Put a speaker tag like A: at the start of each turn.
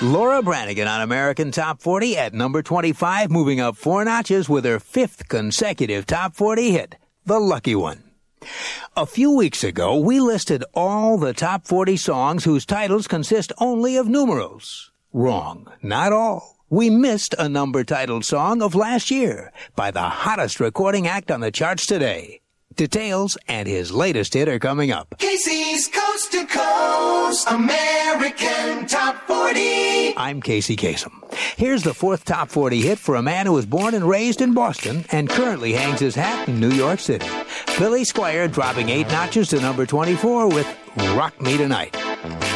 A: Laura Branigan on American Top 40 at number 25, moving up 4 notches with her 5th consecutive Top 40 hit, The Lucky One. A few weeks ago, we listed all the top 40 songs whose titles consist only of numerals. Wrong. Not all. We missed a number-titled song of last year by the hottest recording act on the charts today. Details and his latest hit are coming up.
B: Casey's Coast to Coast American Top 40.
A: I'm Casey Kasem. Here's the 4th Top 40 hit for a man who was born and raised in Boston and currently hangs his hat in New York City. Billy Squier dropping 8 notches to number 24 with Rock Me Tonight.